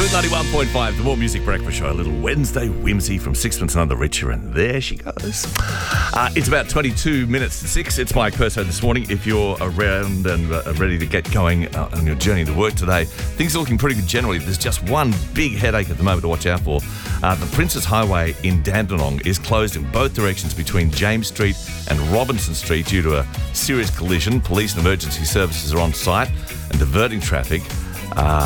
Smooth 91.5, the More Music Breakfast Show. A little Wednesday whimsy from Sixpence None the Richer, and there she goes. It's about 22 minutes to 6. It's Mike Perso this morning. If you're around and ready to get going on your journey to work today, things are looking pretty good generally. There's just one big headache at the moment to watch out for. The Princes Highway in Dandenong is closed in both directions between James Street and Robinson Street due to a serious collision. Police and emergency services are on site and diverting traffic.